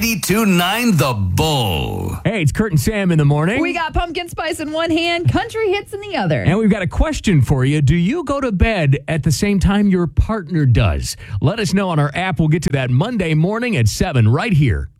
92.9 The Bull. Hey, it's Kurt and Sam in the morning. We got pumpkin spice in one hand, country hits in the other. And we've got a question for you. Do you go to bed at the same time your partner does? Let us know on our app. We'll get to that Monday morning at 7 right here